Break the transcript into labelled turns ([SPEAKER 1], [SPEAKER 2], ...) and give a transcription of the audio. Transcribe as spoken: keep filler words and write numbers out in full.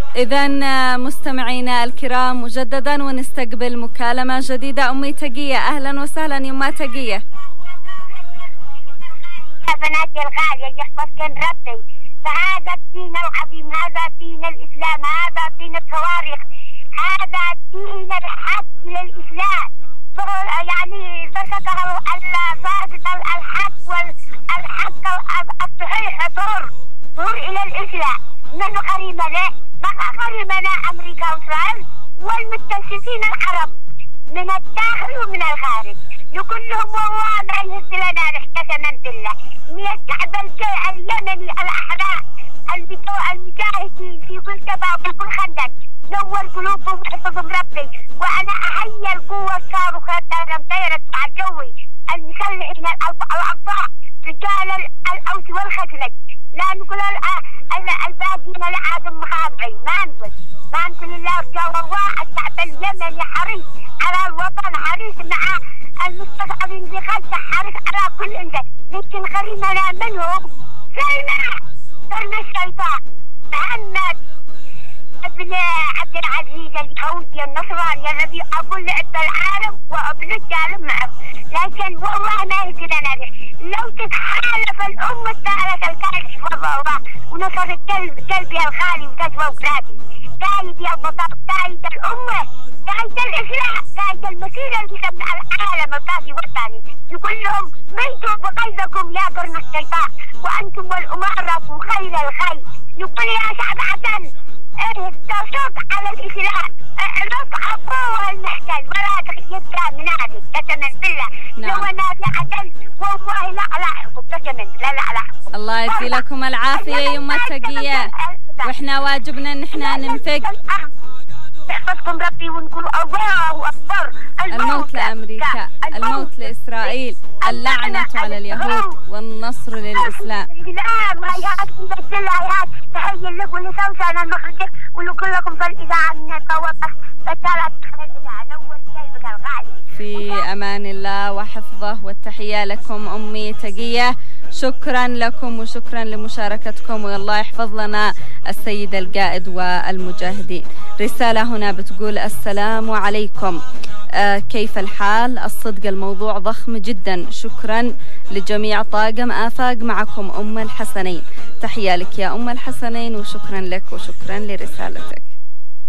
[SPEAKER 1] إذن مستمعينا الكرام مجددا ونستقبل مكالمة جديدة. أمي تقية، أهلا وسهلا يما تقية.
[SPEAKER 2] يا بناتي الغالية يحفظكن ربي، فهذا الدين العظيم، هذا دين الإسلام، هذا دين التواريخ، هذا دين الحق للإسلام، يعني فسكه الفاسد الحق والحق الصحيح طور طور إلى الإسلام. من غريمنا ما غريمنا أمريكا وإسرائيل والمتلفزين العرب من الداخل ومن الخارج، نقول لهم والله ما يهز لنا قسما بالله. من الشعب اليمني الأحرار المجاهدين في كل سبا وفي كل خندق، نور قلوبهم وحفظهم ربي. وأنا أحيي القوة الصاروخة المطيرة مع الجوي المسلحين الأبطال رجال الأوس والخزرج. لا نقول الباقيين العادم مخاضعين، ما نقول ما نقول الله رجال الله. الشعب اليمني حريص على الوطن، حريص مع المستضعفين في غزة، حريص على كل إنسان. لكن غريمنا منهم سلمى سلمى الشيطان محمد ابن عبد العزيز اليهودي النصراني الذي أقول لعب العالم وابن الجالب معه. لكن والله ما يجرنا به. لو تتحالف الأمة الثالثة الكارثة والله ونصر الكلب كلبي الغالي وتجوى وقراتي قايد يا البطاط، قايد الأمة، قايد الإسلام، قايد المسيرة اللي سمع العالم القاسي والثاني. يقول لهم ميتوا بغيظكم يا قرن الشيطان وأنتم والأمراء خير الخير. يقول يا شعب حسن الصوت على الإسلام، رفع أبوه المحتل ولا يبقى منادي قسما بالله. لو أنا في عدل والله لا ألاحقكم قسما بالله لا ألاحقكم.
[SPEAKER 1] الله يدي لكم العافية يما تقية، وإحنا واجبنا إن إحنا ننفق.
[SPEAKER 2] يحفظكم ربي ونقول الله أكبر.
[SPEAKER 1] الموت لأمريكا، الموت لإسرائيل، اللعنة على اليهود والنصر للإسلام.
[SPEAKER 2] الآن هيات نبدل هيات تحيي لك ولسوسة أنا المخرجة ونقول لكم في الإذاعة من الكوابة فتالت الإذاعة نور كلبك الغالي.
[SPEAKER 1] في أمان الله وحفظه والتحية لكم أمي تقية. شكرا لكم وشكرا لمشاركتكم، والله يحفظ لنا السيد القائد والمجاهدين. رسالة هنا بتقول السلام عليكم، آه كيف الحال؟ الصدق الموضوع ضخم جدا، شكرا لجميع طاقم آفاق، معكم أم الحسنين. تحية لك يا أم الحسنين وشكرا لك وشكرا لرسالتك.